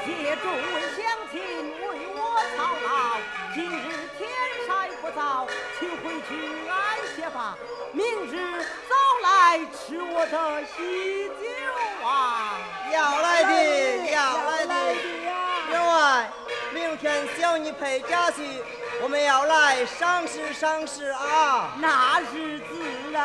谢众位乡亲为我操劳，今日天晒不早，请回去安歇吧。明日早来吃我的喜酒啊！ 要来的，要来的。员外，明天小女陪家去，我们要来赏识赏识啊！ 那日子啊！